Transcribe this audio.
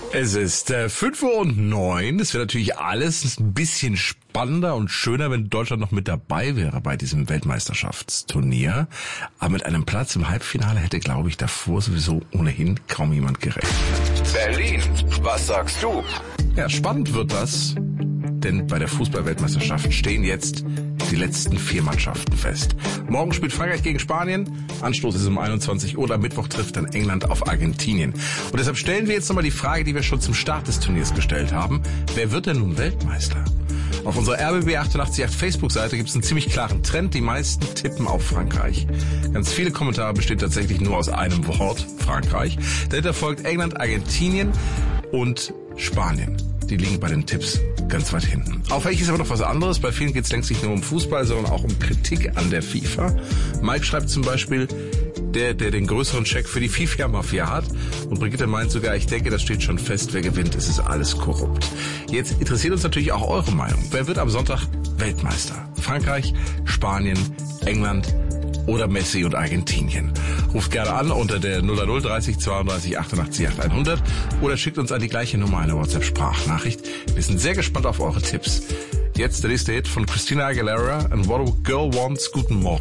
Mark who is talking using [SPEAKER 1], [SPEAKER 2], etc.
[SPEAKER 1] Es ist 5:09 Uhr. Es wäre natürlich alles ein bisschen spannender und schöner, wenn Deutschland noch mit dabei wäre bei diesem Weltmeisterschaftsturnier. Aber mit einem Platz im Halbfinale hätte, glaube ich, davor sowieso ohnehin kaum jemand gerechnet.
[SPEAKER 2] Berlin, was sagst du?
[SPEAKER 1] Ja, spannend wird das, denn bei der Fußball-Weltmeisterschaft stehen jetzt die letzten 4 Mannschaften fest. Morgen spielt Frankreich gegen Spanien. Anstoß ist um 21 Uhr. Am Mittwoch trifft dann England auf Argentinien. Und deshalb stellen wir jetzt nochmal die Frage, die wir schon zum Start des Turniers gestellt haben. Wer wird denn nun Weltmeister? Auf unserer RBB 888 Facebook-Seite gibt es einen ziemlich klaren Trend. Die meisten tippen auf Frankreich. Ganz viele Kommentare bestehen tatsächlich nur aus einem Wort, Frankreich. Dahinter folgt England, Argentinien und Spanien. Die liegen bei den Tipps ganz weit hinten. Auffällig ist aber noch was anderes. Bei vielen geht es längst nicht nur um Fußball, sondern auch um Kritik an der FIFA. Mike schreibt zum Beispiel, der den größeren Scheck für die FIFA-Mafia hat. Und Brigitte meint sogar, ich denke, das steht schon fest, wer gewinnt, es ist alles korrupt. Jetzt interessiert uns natürlich auch eure Meinung. Wer wird am Sonntag Weltmeister? Frankreich, Spanien, England oder Messi und Argentinien? Ruft gerne an unter der 030 30 32 88 8100 oder schickt uns an die gleiche Nummer eine WhatsApp-Sprachnachricht. Wir sind sehr gespannt auf eure Tipps. Jetzt der nächste Hit von Christina Aguilera and What a Girl Wants. Guten Morgen.